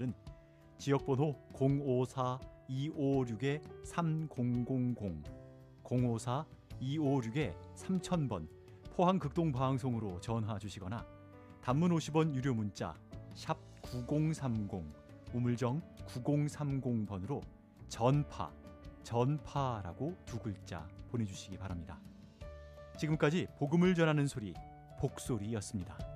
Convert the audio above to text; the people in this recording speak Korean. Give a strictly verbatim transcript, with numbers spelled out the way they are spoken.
분들은 지역번호 공오사 이오육 삼공공공, 공오사 이오육 삼천 번 포항 극동방송으로 전화 주시거나 단문 오십 원 유료 문자 샵 구공삼공, 우물정 구공삼공 번으로 전파, 전파라고 두 글자 보내주시기 바랍니다. 지금까지 복음을 전하는 소리, 복소리였습니다.